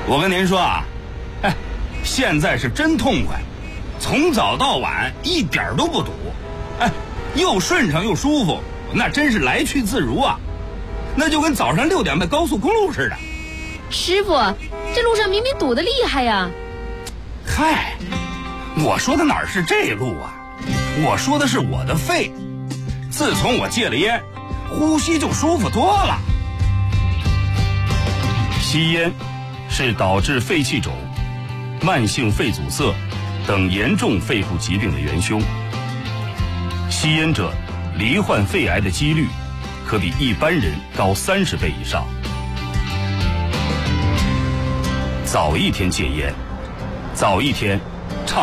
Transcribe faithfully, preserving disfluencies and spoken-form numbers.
我跟您说啊，哎，现在是真痛快，从早到晚一点都不堵，哎，又顺畅又舒服，那真是来去自如啊，那就跟早上六点迈高速公路似的。 师傅，这路上明明堵得厉害呀。 嗨，我说的哪儿是这路啊，我说的是我的肺。自从我戒了烟，呼吸就舒服多了。 吸烟是导致肺气肿、慢性肺阻塞等严重肺部疾病的元凶。吸烟者罹患肺癌的几率可比一般人高三十倍以上。早一天戒烟，早一天